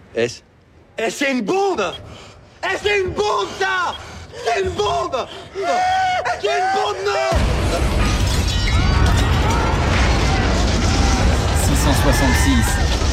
Est-ce c'est une bombe? C'est une bombe, ça! C'est une bombe! C'est une bombe, non! 666.